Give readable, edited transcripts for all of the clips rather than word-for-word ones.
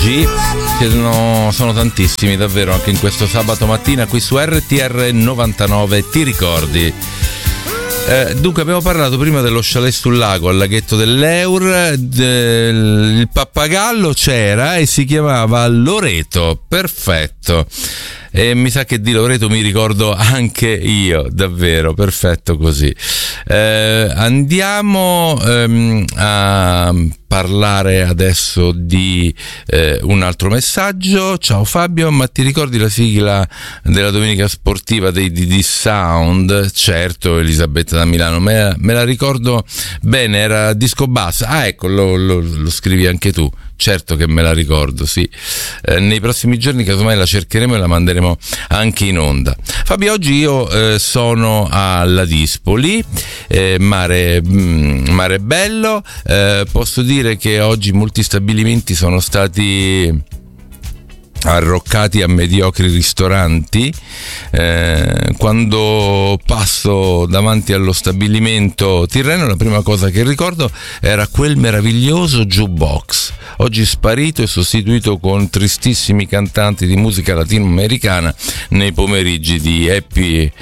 oggi, che sono tantissimi davvero anche in questo sabato mattina qui su RTR 99, ti ricordi? Dunque abbiamo parlato prima dello chalet sul lago al laghetto dell'Eur, il pappagallo c'era e si chiamava Loreto, perfetto. E mi sa che di Loreto mi ricordo anche io, davvero, perfetto così. Andiamo a parlare adesso di un altro messaggio. Ciao Fabio, ma ti ricordi la sigla della domenica sportiva dei DD Sound? Certo, Elisabetta da Milano, me la ricordo bene, era Disco Bass. Ah, ecco, lo scrivi anche tu. Certo che me la ricordo, sì. Nei prossimi giorni casomai la cercheremo e la manderemo anche in onda. Fabio, oggi io sono alla Dispoli, mare bello. Posso dire che oggi molti stabilimenti sono stati arroccati a mediocri ristoranti. Quando passo davanti allo stabilimento tirreno, la prima cosa che ricordo era quel meraviglioso jukebox, oggi sparito e sostituito con tristissimi cantanti di musica latinoamericana nei pomeriggi di happy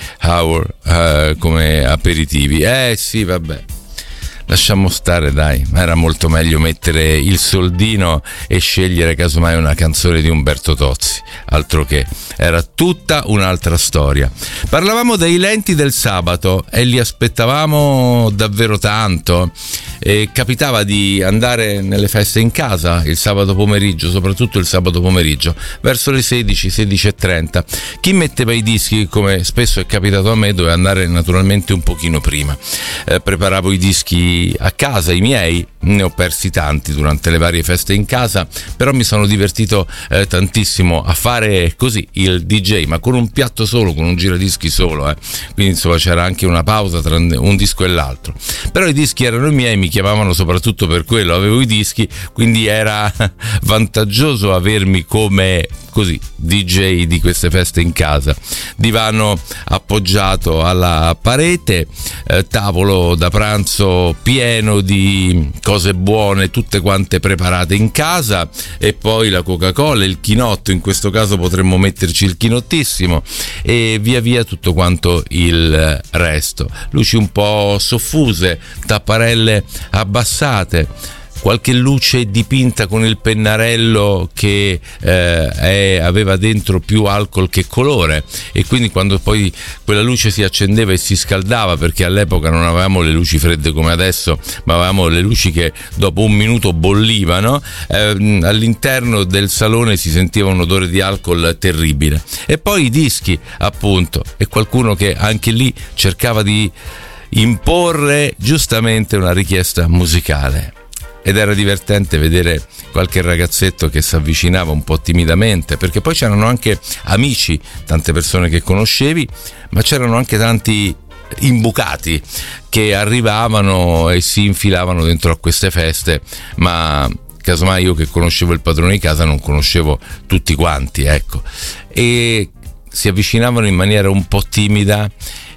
hour come aperitivi. Sì, vabbè, lasciamo stare, dai, era molto meglio mettere il soldino e scegliere casomai una canzone di Umberto Tozzi, altro che, era tutta un'altra storia. Parlavamo dei lenti del sabato e li aspettavamo davvero tanto, e capitava di andare nelle feste in casa il sabato pomeriggio, soprattutto il sabato pomeriggio verso le 16:30. Chi metteva i dischi, come spesso è capitato a me, doveva andare naturalmente un pochino prima. Preparavo i dischi a casa, i miei, ne ho persi tanti durante le varie feste in casa, però mi sono divertito tantissimo a fare così il DJ, ma con un piatto solo, con un giradischi solo, quindi insomma c'era anche una pausa tra un disco e l'altro, però i dischi erano i miei, mi chiamavano soprattutto per quello, avevo i dischi, quindi era vantaggioso avermi come così DJ di queste feste in casa. Divano appoggiato alla parete, tavolo da pranzo pieno di cose buone, tutte quante preparate in casa, e poi la Coca-Cola, il chinotto, in questo caso potremmo metterci il chinottissimo, e via via tutto quanto il resto. Luci un po' soffuse, tapparelle abbassate, qualche luce dipinta con il pennarello che aveva dentro più alcol che colore, e quindi quando poi quella luce si accendeva e si scaldava, perché all'epoca non avevamo le luci fredde come adesso, ma avevamo le luci che dopo un minuto bollivano, all'interno del salone si sentiva un odore di alcol terribile. E poi i dischi, appunto, e qualcuno che anche lì cercava di imporre giustamente una richiesta musicale. Ed era divertente vedere qualche ragazzetto che si avvicinava un po' timidamente, perché poi c'erano anche amici, tante persone che conoscevi, ma c'erano anche tanti imbucati che arrivavano e si infilavano dentro a queste feste, ma casomai io, che conoscevo il padrone di casa, non conoscevo tutti quanti, ecco, e si avvicinavano in maniera un po' timida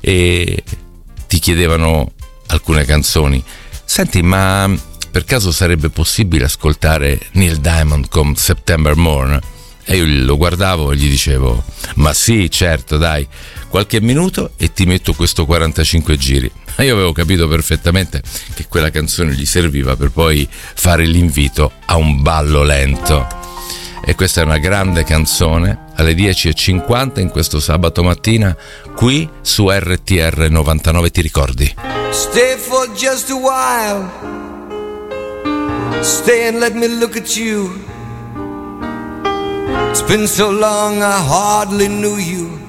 e ti chiedevano alcune canzoni. Senti, ma per caso sarebbe possibile ascoltare Neil Diamond con September Morn? E io lo guardavo e gli dicevo: ma sì, certo, dai, qualche minuto e ti metto questo 45 giri. Ma io avevo capito perfettamente che quella canzone gli serviva per poi fare l'invito a un ballo lento. E questa è una grande canzone, alle 10:50 in questo sabato mattina qui su RTR 99, ti ricordi? Stay for just a while, stay and let me look at you. It's been so long I hardly knew you.